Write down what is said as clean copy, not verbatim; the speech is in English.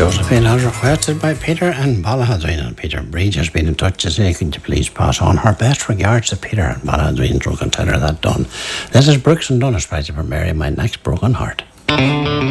Josephine has requested by Peter and Ballahadreen, and Peter Breed has been in touch to say, could you please pass on her best regards to Peter and Ballahadreen, so can tell her that done. This is Brooks and Dunnes, by Mary, my next broken heart.